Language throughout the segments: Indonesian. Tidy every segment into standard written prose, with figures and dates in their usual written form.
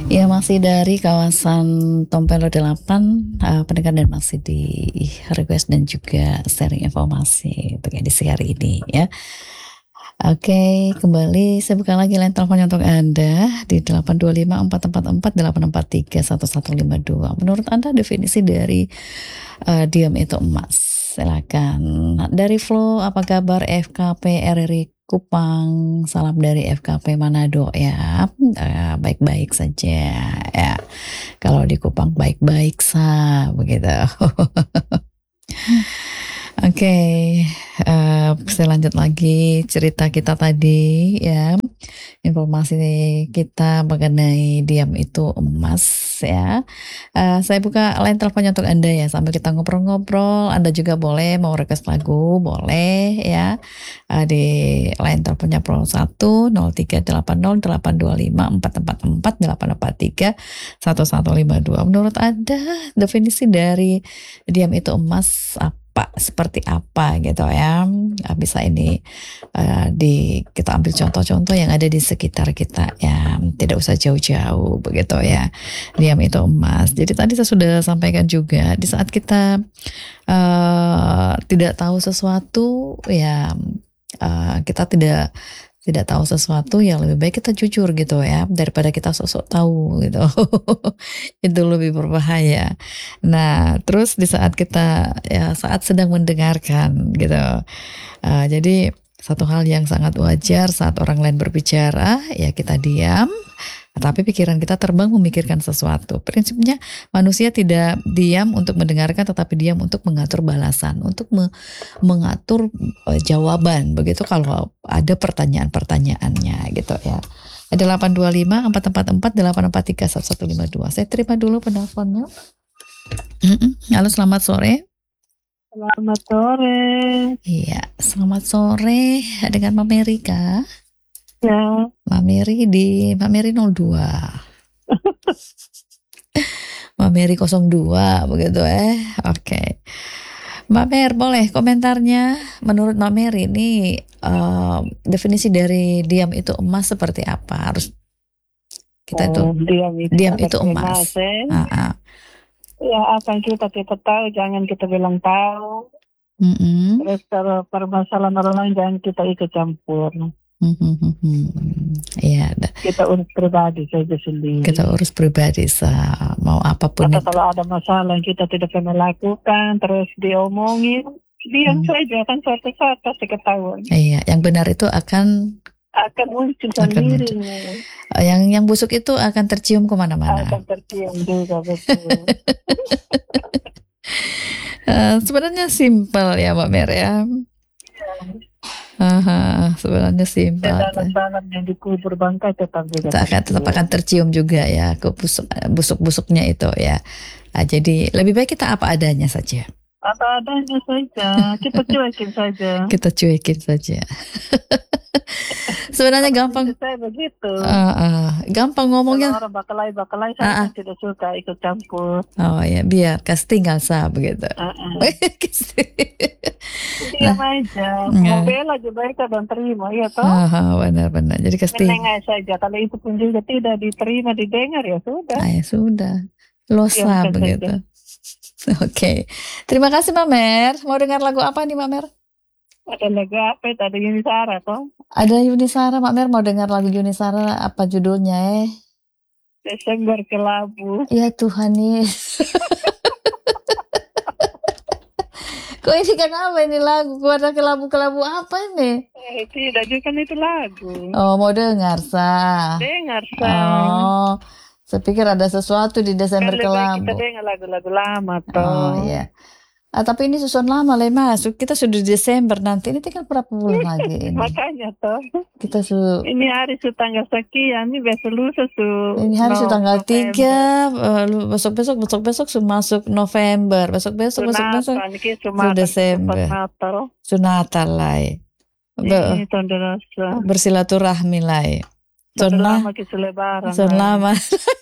Ya, masih dari kawasan Tompelo 8, pendengar, dan masih di request dan juga sharing informasi untuk edisi hari ini ya. Oke, kembali saya buka lagi line teleponnya untuk Anda di 825-444-843-1152. Menurut Anda definisi dari diam itu emas? Silakan. Dari Flo, apa kabar FKP RRI Kupang? Salam dari FKP Manado ya. Baik-baik saja ya. Kalau di Kupang baik-baik begitu. Oke, saya lanjut lagi cerita kita tadi ya. Informasi kita mengenai diam itu emas ya. Saya buka line teleponnya untuk Anda ya, sambil kita ngobrol-ngobrol. Anda juga boleh mau request lagu, boleh ya. Di line teleponnya Pro 1 03808444-843-1152. Menurut Anda definisi dari diam itu emas seperti apa gitu ya. Bisa ini kita ambil contoh-contoh yang ada di sekitar kita ya, tidak usah jauh-jauh begitu ya. Diam itu emas. Jadi tadi saya sudah sampaikan juga, di saat kita tidak tahu sesuatu ya, kita tidak tahu sesuatu, yang lebih baik kita jujur gitu ya, daripada kita sok-sok tahu gitu. Itu lebih berbahaya. Nah, terus di saat kita saat sedang mendengarkan gitu, jadi satu hal yang sangat wajar saat orang lain berbicara ya kita diam, tapi pikiran kita terbang memikirkan sesuatu. Prinsipnya manusia tidak diam untuk mendengarkan, tetapi diam untuk mengatur balasan, untuk mengatur jawaban. Begitu kalau ada pertanyaan-pertanyaannya gitu ya. Ada 825-444-843-1152. Saya terima dulu penelponnya. Halo, selamat sore. Selamat sore. Iya, selamat sore dengan Mbak Mary kah? Ya. Mbak Mary di Mbak Mary 02. Mbak Mary 02 begitu Oke. Mbak Mer, boleh komentarnya menurut Mbak Mary ini definisi dari diam itu emas seperti apa? Harus kita itu diam itu emas. Ya, apa yang kita tahu jangan kita bilang tahu. Terus kalau permasalahan orang lain jangan kita ikut campur. Iya, kita urus pribadi saja sendiri. Kita urus pribadi mau apapun. Atau kalau ada masalah yang kita tidak pernah lakukan terus diomongin, diam saja, kan suatu saat pasti ketahuan. Iya, yang benar itu akan muncul sendiri. Yang busuk itu akan tercium kemana-mana. Akan tercium juga, betul. Sebenarnya simpel ya Mbak Mer ya. Sebenarnya simpel. Dalam yang dikubur bangkai tetap akan tercium juga ya ke busuk-busuknya itu ya. Jadi lebih baik kita apa adanya saja. Apa adanya saja, kita cuekin saja. Kita cuekin saja. Sebenarnya gampang. Saya begitu. Gampang ngomongnya. Kalau orang bakalai saya tidak suka ikut campur. Oh ya, biar tinggal begitu. Diam aja. Mau bela juga mereka dan terima, ya toh. Benar-benar. Jadi menengah saja. Kalau itu pun juga tidak diterima, didengar, ya sudah. Ya sudah. Losa begitu. Oke. Terima kasih Mbak Mer. Mau dengar lagu apa nih Mbak Mer? Ada lagu apa? Ada Yuni Sara toh? Ada Yuni Sara. Mbak Mer mau dengar lagu Yuni Sara, apa judulnya Desember Kelabu. Ya Tuhan Yesus. Kok ini kenapa ini lagu? Keluarga kelabu-kelabu apa ini? Tidak juga kan itu lagu. Oh, mau dengar Dengar Oh, saya pikir ada sesuatu di Desember Kelabu. Kita dengar lagu-lagu lama toh. Oh iya. Tapi ini susun lama lah masuk. Kita sudah Desember nanti. Ini tinggal berapa bulan lagi ini? Makanya toh. Kita ini hari tanggal sekian. Ini besok lusa Ini hari tanggal 3. Besok masuk November. Besok Desember. Sunatal lah. Bersilaturahmi lah. Sun lama.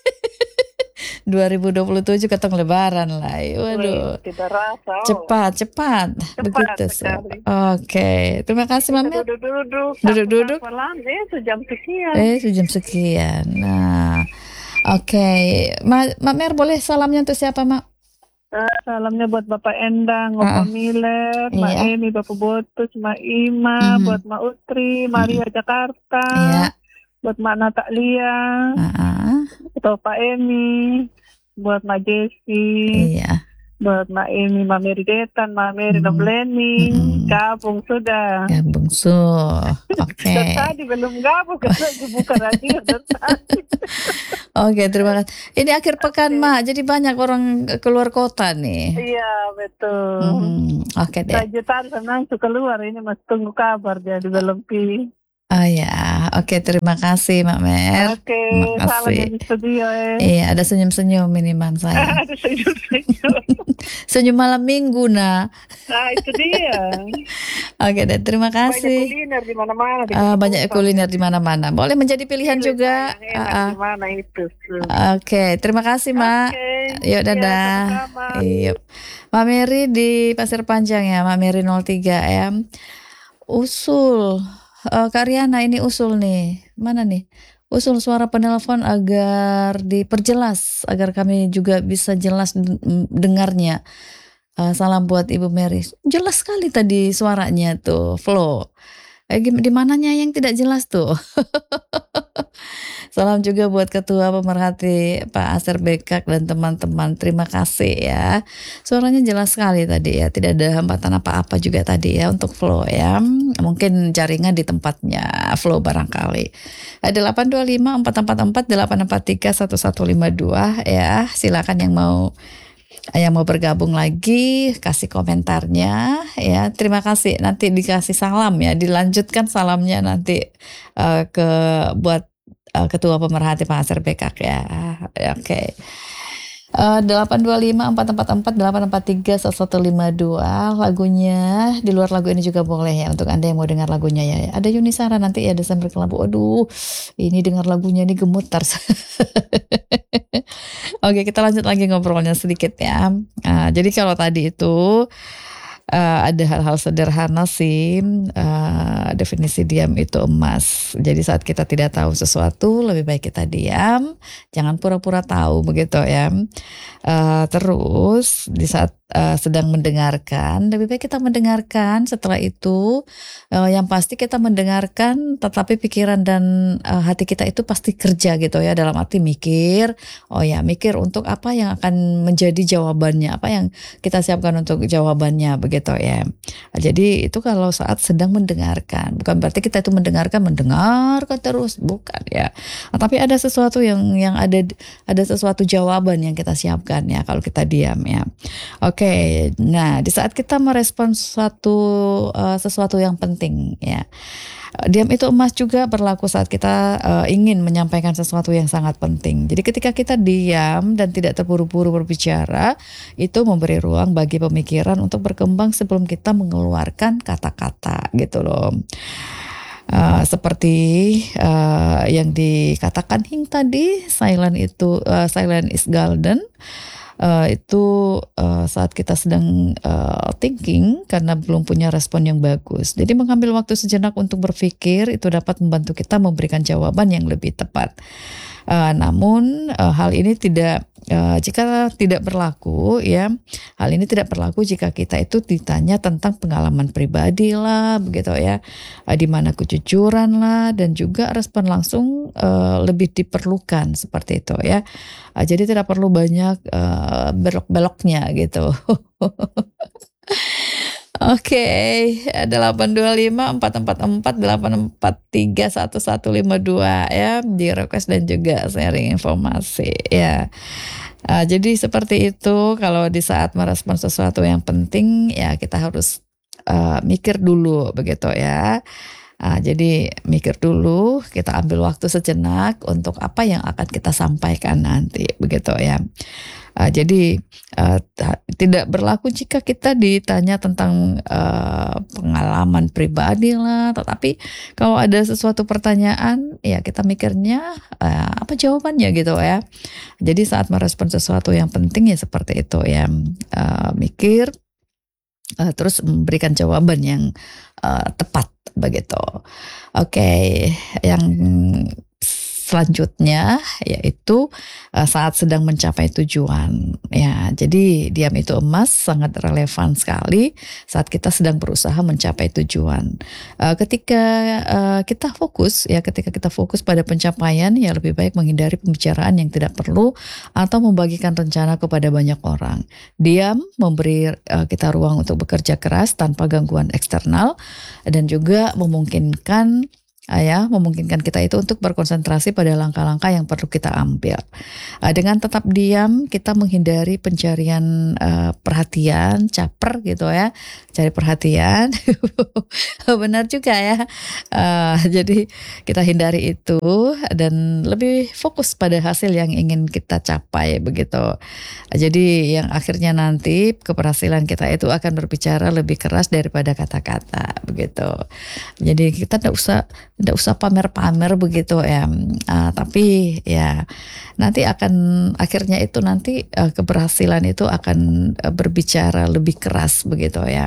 2027 ketemu lebaran lah. Waduh. Cepat. Begitu Oke. Terima kasih Mama. Duduk. Sejam sekian. Sejam sekian. Nah, Oke, Mak Mer boleh salamnya untuk siapa, Mak? Salamnya buat Bapak Endang, Opa Milet, Mak Iya. Emi, Bapak Botus, Mak Ima, buat Mak Utri, Maria Jakarta, Iya. buat Mak Natalia, buat Pak Emi, buat Mak Jesi, Iya. buat Mak Emi, Mak Meri Detan, Mak Meri Nobleni, gabung sudah. Gabung oke. Tadi belum gabung, karena dibuka radio dari tadi. Oke, terima kasih. Ini akhir pekan, Mak, jadi banyak orang keluar kota nih. Iya, betul. Oke deh. Jutaan senang suka keluar, ini masih tunggu kabar jadi belum pilih. Oh ya, oke, terima kasih Mak Mer. Oke, terima salam kasih. dari studio Iya, ada senyum-senyum minimal saya. Ada senyum-senyum. Senyum malam minggu, nah. Itu dia. Oke deh, terima kasih. Banyak kuliner di mana-mana. Banyak kuliner di mana-mana. Boleh menjadi pilihan juga. Enak di mana itu. Oke, terima kasih, Mak. Yuk, dadah. Yuk. Mak Meri di Pasir Panjang ya, Mak Meri 03 ya. Usul. Kak Riana, ini usul nih. Mana nih? Usul suara penelpon agar diperjelas, agar kami juga bisa jelas dengarnya. Salam buat Ibu Mary. Jelas sekali tadi suaranya tuh, flow. Di mananya yang tidak jelas tuh? Salam juga buat Ketua Pemerhati Pak Aser Bekak dan teman-teman. Terima kasih ya. Suaranya jelas sekali tadi ya. Tidak ada hambatan apa-apa juga tadi ya untuk flow ya. Mungkin jaringan di tempatnya flow barangkali. 825 444 843 1152 ya. Silakan yang mau bergabung lagi, kasih komentarnya ya. Terima kasih. Nanti dikasih salam ya, dilanjutkan salamnya nanti buat Ketua Pemerhati Pak Aser Bekak ya. Oke. 825 444 843 1152 lagunya. Di luar lagu ini juga boleh ya untuk Anda yang mau dengar lagunya ya. Ada Yunisara nanti ya, Desember Kelabu. Aduh, ini dengar lagunya ini gemetar. Oke, kita lanjut lagi ngobrolnya sedikit ya. Jadi kalau tadi itu ada hal-hal sederhana sih, definisi diam itu emas. Jadi saat kita tidak tahu sesuatu, lebih baik kita diam, jangan pura-pura tahu begitu ya. Terus di saat sedang mendengarkan, lebih baik kita mendengarkan. Setelah itu yang pasti kita mendengarkan, tetapi pikiran dan hati kita itu pasti kerja gitu ya, dalam arti mikir. Mikir untuk apa yang akan menjadi jawabannya, apa yang kita siapkan untuk jawabannya begitu ya. Jadi itu kalau saat sedang mendengarkan, bukan berarti kita itu mendengarkan terus, bukan ya. Tapi ada sesuatu yang ada sesuatu jawaban yang kita siapkan ya kalau kita diam ya. Oke, nah di saat kita merespon sesuatu yang penting ya. Diam itu emas juga berlaku saat kita ingin menyampaikan sesuatu yang sangat penting. Jadi ketika kita diam dan tidak terburu-buru berbicara, itu memberi ruang bagi pemikiran untuk berkembang sebelum kita mengeluarkan kata-kata gitu loh. Seperti yang dikatakan Hing tadi, silent is golden. Itu saat kita sedang thinking karena belum punya respon yang bagus. Jadi mengambil waktu sejenak untuk berpikir itu dapat membantu kita memberikan jawaban yang lebih tepat. Namun hal ini jika tidak berlaku ya, hal ini tidak berlaku jika kita itu ditanya tentang pengalaman pribadi lah begitu ya, di mana kejujuran lah, dan juga respon langsung lebih diperlukan seperti itu ya. Jadi tidak perlu banyak belok-beloknya gitu. Oke, 825 444 843 1152 ya, di request dan juga sharing informasi ya. Jadi seperti itu, kalau di saat merespon sesuatu yang penting ya kita harus mikir dulu begitu ya. Jadi mikir dulu, kita ambil waktu sejenak untuk apa yang akan kita sampaikan nanti begitu ya. Jadi tidak berlaku jika kita ditanya tentang pengalaman pribadi lah, tetapi kalau ada sesuatu pertanyaan ya kita mikirnya apa jawabannya gitu ya. Jadi saat merespon sesuatu yang penting ya seperti itu ya, mikir terus memberikan jawaban yang tepat begitu. Oke, yang selanjutnya yaitu saat sedang mencapai tujuan. Ya, jadi diam itu emas sangat relevan sekali saat kita sedang berusaha mencapai tujuan. Ketika kita fokus pada pencapaian, ya lebih baik menghindari pembicaraan yang tidak perlu atau membagikan rencana kepada banyak orang. Diam memberi kita ruang untuk bekerja keras tanpa gangguan eksternal dan juga memungkinkan kita itu untuk berkonsentrasi pada langkah-langkah yang perlu kita ambil. Dengan tetap diam, kita menghindari pencarian perhatian, caper gitu ya, cari perhatian. Benar juga ya. Jadi kita hindari itu dan lebih fokus pada hasil yang ingin kita capai begitu. Jadi yang akhirnya nanti keberhasilan kita itu akan berbicara lebih keras daripada kata-kata begitu. Jadi kita tidak usah pamer-pamer begitu ya, tapi ya nanti akhirnya itu nanti keberhasilan itu akan berbicara lebih keras begitu ya.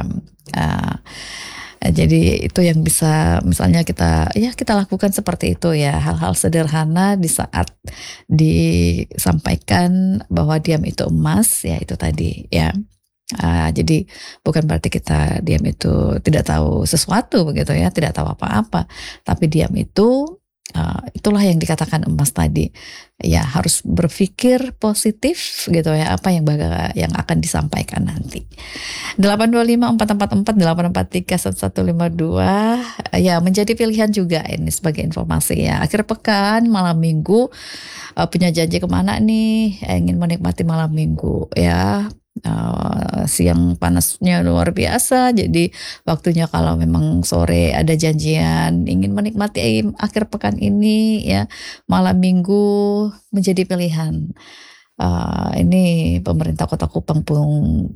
Jadi itu yang bisa misalnya kita lakukan seperti itu ya, hal-hal sederhana di saat disampaikan bahwa diam itu emas ya, itu tadi ya. Jadi bukan berarti kita diam itu tidak tahu sesuatu begitu ya, tidak tahu apa-apa, tapi diam itu itulah yang dikatakan emas tadi ya, harus berpikir positif gitu ya, apa yang akan disampaikan nanti. 825-444-843-1152 ya, menjadi pilihan juga ini sebagai informasi ya. Akhir pekan, malam minggu, punya janji kemana nih, ingin menikmati malam minggu ya. Siang panasnya luar biasa, jadi waktunya kalau memang sore ada janjian ingin menikmati akhir pekan ini ya, malam minggu menjadi pilihan. Ini pemerintah Kota Kupang pun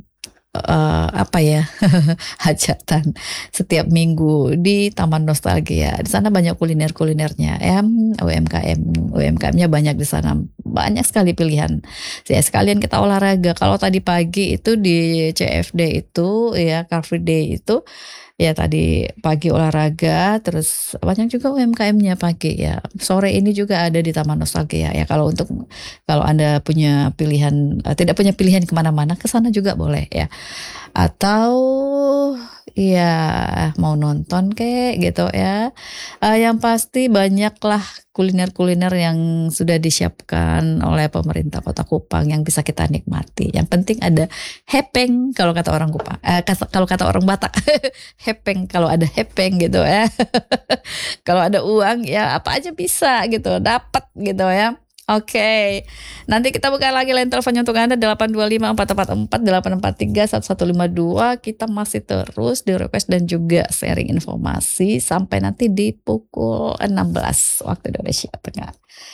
hajatan setiap minggu di Taman Nostalgia. Di sana banyak kuliner-kulinernya ya, UMKM-nya banyak di sana, banyak sekali pilihan. Ya, sekalian kita olahraga. Kalau tadi pagi itu di CFD itu ya, Car Free Day itu ya, tadi pagi olahraga, terus banyak juga UMKM-nya pagi ya. Sore ini juga ada di Taman Nostalgia ya. Kalau Anda punya pilihan, tidak punya pilihan kemana-mana, ke sana juga boleh ya. Atau ya mau nonton kayak gitu ya. Yang pasti banyaklah kuliner-kuliner yang sudah disiapkan oleh pemerintah Kota Kupang yang bisa kita nikmati. Yang penting ada hepeng kalau kata orang Kupang. Kalau kata orang Batak, hepeng, kalau ada hepeng gitu ya. Kalau ada uang ya apa aja bisa gitu, dapat gitu ya. Oke, nanti kita buka lagi line teleponnya untuk Anda 825-444-843-1152. Kita masih terus di request dan juga sharing informasi sampai nanti di pukul 16 waktu Indonesia Tengah.